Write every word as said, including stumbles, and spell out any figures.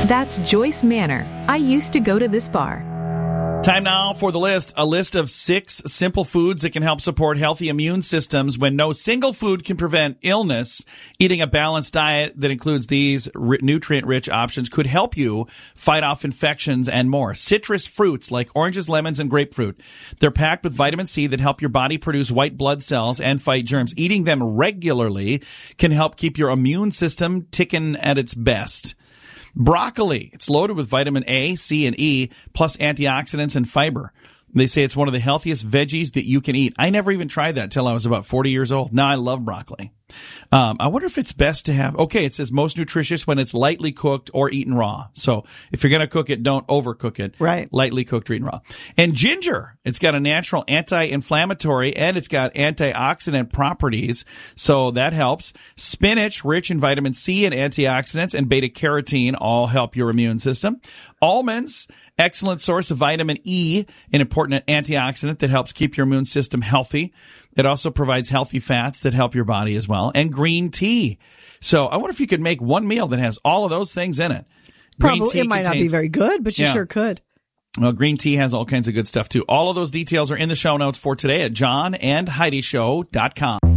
That's Joyce Manor. I used to go to this bar. Time now for the list. A list of six simple foods that can help support healthy immune systems when no single food can prevent illness. Eating a balanced diet that includes these nutrient-rich options could help you fight off infections and more. Citrus fruits like oranges, lemons, and grapefruit. They're packed with vitamin C that help your body produce white blood cells and fight germs. Eating them regularly can help keep your immune system ticking at its best. Broccoli. It's loaded with vitamin A, C, and E, plus antioxidants and fiber. They say it's one of the healthiest veggies that you can eat. I never even tried that till I was about forty years old. Now I love broccoli. Um, I wonder if it's best to have, okay, it says most nutritious when it's lightly cooked or eaten raw. So if you're going to cook it, don't overcook it. Right. Lightly cooked or eaten raw. And ginger. It's got a natural anti-inflammatory and it's got antioxidant properties. So that helps. Spinach, rich in vitamin C and antioxidants and beta carotene, all help your immune system. Almonds, excellent source of vitamin E, an important antioxidant that helps keep your immune system healthy. It also provides healthy fats that help your body as well. And green tea. So I wonder if you could make one meal that has all of those things in it. Green Probably, it might contains, not be very good, but you yeah. sure could. Well, green tea has all kinds of good stuff too. All of those details are in the show notes for today at john and heidi show dot com.